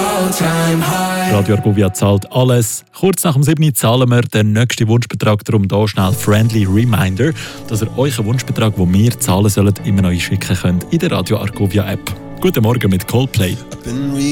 Radio Argovia zahlt alles. Kurz nach dem 7. zahlen wir den nächsten Wunschbetrag. Darum hier schnell friendly Reminder, dass ihr euren Wunschbetrag, den wir zahlen sollen, immer noch einschicken könnt in der Radio Argovia App. Guten Morgen mit Coldplay.